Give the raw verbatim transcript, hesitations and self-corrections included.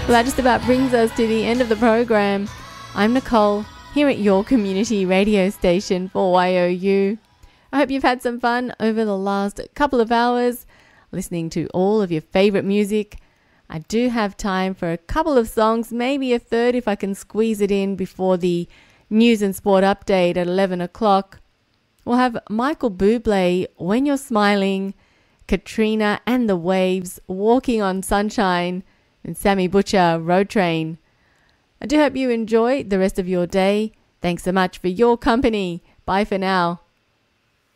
Well, that just about brings us to the end of the program. I'm Nicole, here at your community radio station for Y O U. I hope you've had some fun over the last couple of hours listening to all of your favourite music. I do have time for a couple of songs, maybe a third if I can squeeze it in before the news and sport update at eleven o'clock. We'll have Michael Bublé, When You're Smiling, Katrina and the Waves, Walking on Sunshine, and Sammy Butcher, Road Train. I do hope you enjoy the rest of your day. Thanks so much for your company. Bye for now.